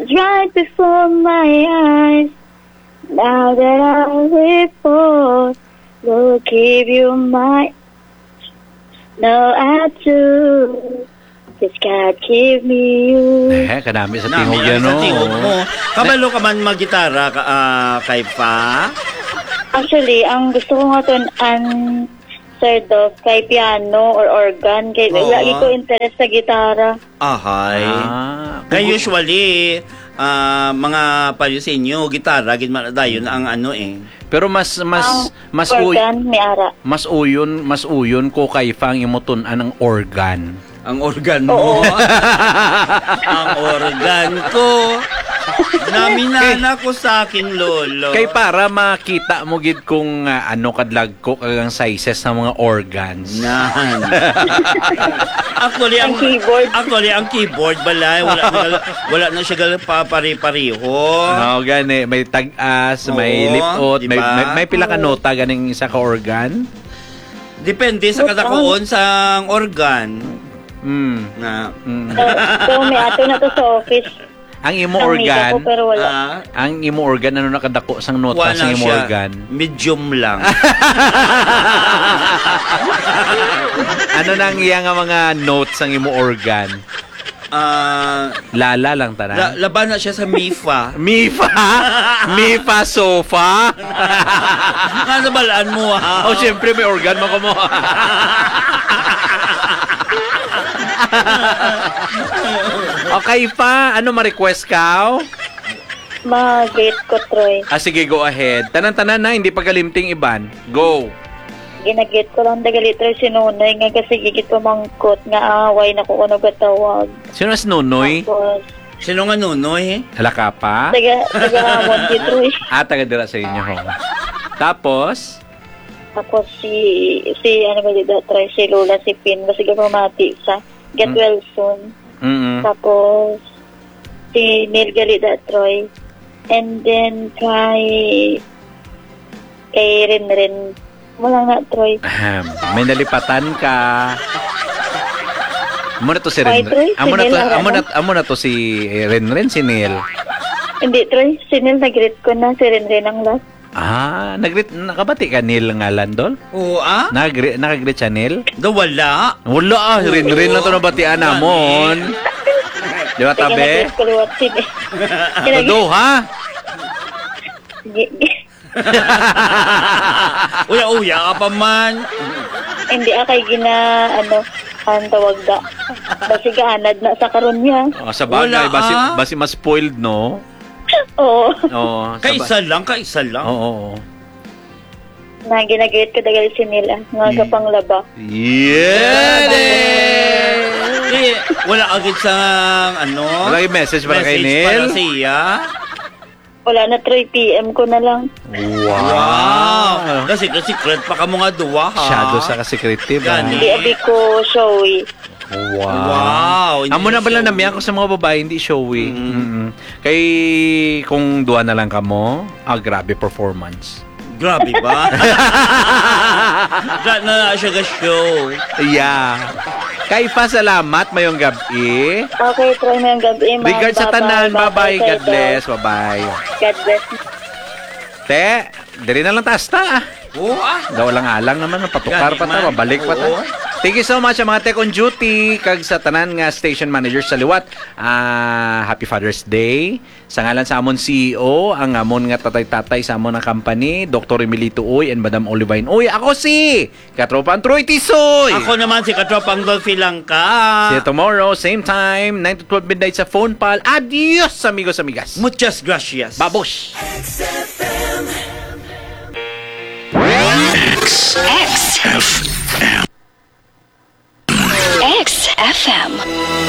was right before my eyes. Now that I report, will give you my. No, I do. Just God give me you. Kadami sa tingog yan, Sa no? tingog mo. Kabalo ka man mag-gitara, kay Pa? Actually, ang gusto ko nga Sir Dov, kay piano or organ. Kay, Oo. lagi ko interest sa gitara. Ahay. Kaya usually, mga payo sa inyo, gitara, dayon ang ano eh. Pero mas Organ, may ara. mas uyon ko kay Fang imutunan ang organ. Ang organ mo. Ang organ ko. Naminana ko sa akin, lolo. Kay para makita mo gid kung ano kadlag ko kagang sizes ng mga organs. Nan. Actually, ang keyboard balay wala na siya pare-pareho. No, gani may tag-as, may lipot, diba? may pila ka nota ganing isa ka organ. Depende sa kadakuon sa organ. Na. So, may ato na to sa office. Ang imo organ, pero wala. ang imo organ ano nakadako sang nota sa imo organ? Medium lang. Ano nang iya nga mga notes ang imo organ? Lala lang tanan. Laban na siya sa MIFA. Mifa sofa. Nga nabalaan mo ha. Oh, syempre may organ mo ko mo. Okay pa, ano ma-request ka? Mag-gate ko, Troy. Sige, go ahead. Tanan-tanan na, hindi pagalimting iban. Go. Ginagit ko lang dagali, Troy, si Nunoy. Nga kasi gigit pamangkot nga away na ko gatawag. Sino si Nunoy? Tapos, Sino nga Nunoy? Hala ka pa? taga-hamon si Troy. Taga dira sa inyo. Ho. Tapos? Tapos si ano ba dito, Troy, si Lola, si Pin, basta pamati sa Get Well Soon. Tapos, si Neil Galida, Troy. And then, kay Ren. Wala nga, Troy. May nalipatan ka. Amo na to si Why, Ren. Troy? Amo na to si Ren, si Neil. Hindi, Troy. Si Neil, nag-greet ko na. Si Ren ang last. Nakabati ka Neil nga Landol? Oo, Nakagreet siya Neil? Wala. Wala, Ren lang to nabatian namon. Di ba, tabi? Nag-greet ko liwat si Todo, ha? Uya ka pa man. Hindi akay ang tawag da. Basi gaanad na sa karon niya. Sa bagay, basi mas spoiled, no? Oo. Kaisa lang. Oo. Na ginagayit ko dagal si Nila. Nga kapang laba. Yeah! Wala agad sa Wala yung message para kay Neil? Para sa iya. Wala na 3 PM ko na lang. Wow! Kasi secret pa ka mga duwa ha. Shadow sa ka-secretive. Hindi abi ko showy. Wow. Amo na bala namiya ko sa mga babae, hindi showy. Kay kung duwa na lang ka mo, grabe performance. Grabe ba? na siya ga-show. Yeah. Kay pa salamat mayong gabi. Okay, try mayong gabi. Regards sa tanan. Bye-bye. God bless. Bye-bye. God bless. Te, diri na lang tasta. Daw lang alang naman, patukar pa ta, babalik pa ta. Thank you so much sa mga tech on duty kag sa tanan nga station manager sa liwat. Happy Father's Day. Sa ngalan sa amon CEO, ang amon nga tatay-tatay sa amon nga company, Dr. Emilito Uy and Madam Olivine Uy. Ako si Katropang Troy Tisoy. Ako naman si Katropang Dolphy Langka. See you tomorrow, same time, 9 to 12 midnight sa Phone Pal. Adios, amigos, amigas. Muchas gracias. Babush. XFM.